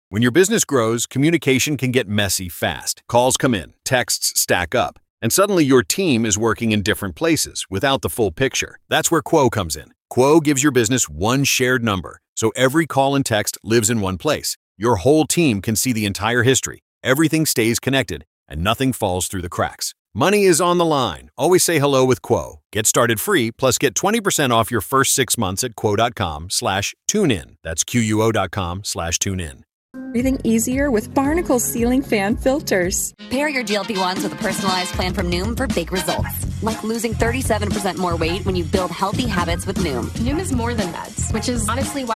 When your business grows, communication can get messy fast. Calls come in, texts stack up, and suddenly your team is working in different places without the full picture. That's where Quo comes in. Quo gives your business one shared number, so every call and text lives in one place. Your whole team can see the entire history. Everything stays connected, and nothing falls through the cracks. Money is on the line. Always say hello with Quo. Get started free, plus get 20% off your first 6 months at quo.com/tunein. That's quo.com/tunein. Breathing easier with Barnacle ceiling fan filters. Pair your GLP-1s with a personalized plan from Noom for big results. Like losing 37% more weight when you build healthy habits with Noom. Noom is more than meds, which is honestly why